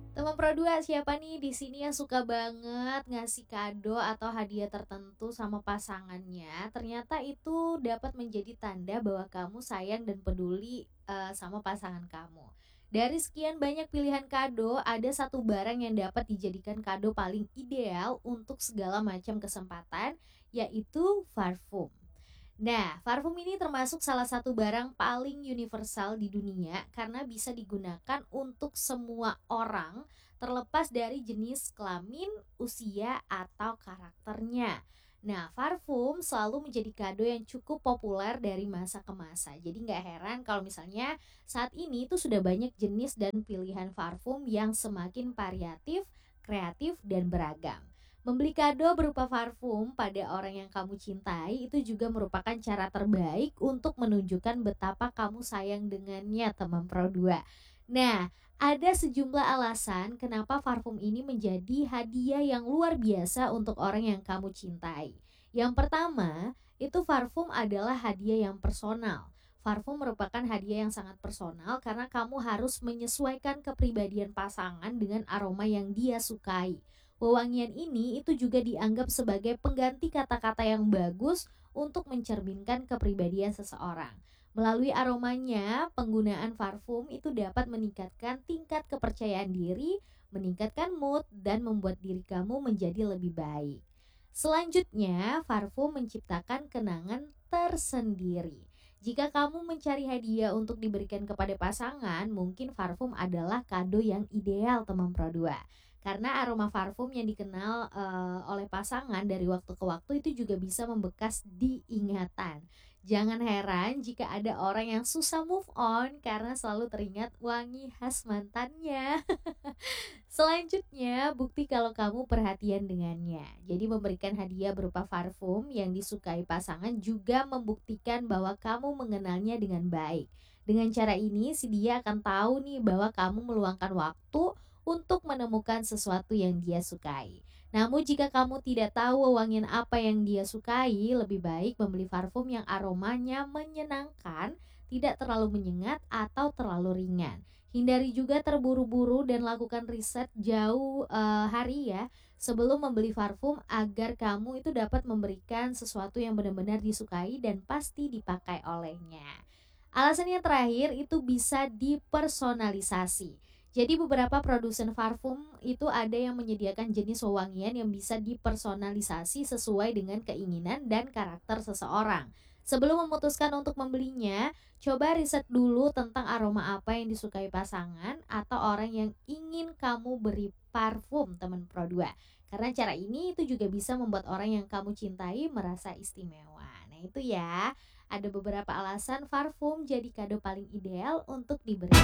Teman Pro 2, siapa nih di sini yang suka banget ngasih kado atau hadiah tertentu sama pasangannya? Ternyata itu dapat menjadi tanda bahwa kamu sayang dan peduli sama pasangan kamu. Dari sekian banyak pilihan kado, ada satu barang yang dapat dijadikan kado paling ideal untuk segala macam kesempatan, yaitu parfum. Nah, parfum ini termasuk salah satu barang paling universal di dunia karena bisa digunakan untuk semua orang terlepas dari jenis kelamin, usia, atau karakternya. Nah, parfum selalu menjadi kado yang cukup populer dari masa ke masa. Jadi nggak heran kalau misalnya saat ini tuh sudah banyak jenis dan pilihan parfum yang semakin variatif, kreatif, dan beragam. Membeli kado berupa parfum pada orang yang kamu cintai itu juga merupakan cara terbaik untuk menunjukkan betapa kamu sayang dengannya, teman Pro 2. Nah, ada sejumlah alasan kenapa parfum ini menjadi hadiah yang luar biasa untuk orang yang kamu cintai. Yang pertama, itu parfum adalah hadiah yang personal. Parfum merupakan hadiah yang sangat personal karena kamu harus menyesuaikan kepribadian pasangan dengan aroma yang dia sukai. Wewangian ini itu juga dianggap sebagai pengganti kata-kata yang bagus untuk mencerminkan kepribadian seseorang. Melalui aromanya, penggunaan parfum itu dapat meningkatkan tingkat kepercayaan diri, meningkatkan mood, dan membuat diri kamu menjadi lebih baik. Selanjutnya, parfum menciptakan kenangan tersendiri. Jika kamu mencari hadiah untuk diberikan kepada pasangan, mungkin parfum adalah kado yang ideal, teman Pro 2. Karena aroma parfum yang dikenal oleh pasangan dari waktu ke waktu itu juga bisa membekas di ingatan. Jangan heran jika ada orang yang susah move on karena selalu teringat wangi khas mantannya. Selanjutnya, bukti kalau kamu perhatian dengannya. Jadi memberikan hadiah berupa parfum yang disukai pasangan juga membuktikan bahwa kamu mengenalnya dengan baik. Dengan cara ini, si dia akan tahu nih bahwa kamu meluangkan waktu untuk menemukan sesuatu yang dia sukai. Namun jika kamu tidak tahu wewangian apa yang dia sukai, lebih baik membeli parfum yang aromanya menyenangkan, tidak terlalu menyengat atau terlalu ringan. Hindari juga terburu-buru dan lakukan riset jauh hari ya sebelum membeli parfum agar kamu itu dapat memberikan sesuatu yang benar-benar disukai dan pasti dipakai olehnya. Alasan yang terakhir itu bisa dipersonalisasi. Jadi beberapa produsen parfum itu ada yang menyediakan jenis wewangian yang bisa dipersonalisasi sesuai dengan keinginan dan karakter seseorang. Sebelum memutuskan untuk membelinya, coba riset dulu tentang aroma apa yang disukai pasangan atau orang yang ingin kamu beri parfum, teman Pro 2. Karena cara ini itu juga bisa membuat orang yang kamu cintai merasa istimewa. Nah, itu ya. Ada beberapa alasan parfum jadi kado paling ideal untuk diberi